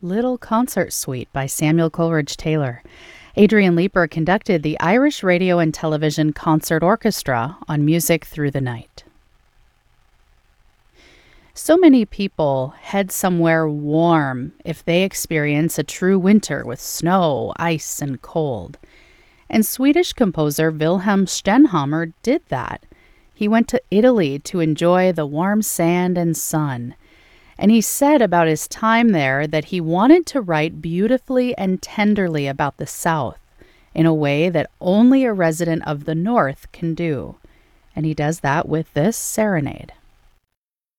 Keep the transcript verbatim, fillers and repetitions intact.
Little Concert Suite by Samuel Coleridge Taylor. Adrian Leeper conducted the Irish Radio and Television Concert Orchestra on Music Through the Night. So many people head somewhere warm if they experience a true winter with snow, ice, and cold. And Swedish composer Wilhelm Stenhammar did that. He went to Italy to enjoy the warm sand and sun. And he said about his time there that he wanted to write beautifully and tenderly about the South in a way that only a resident of the North can do. And he does that with this serenade.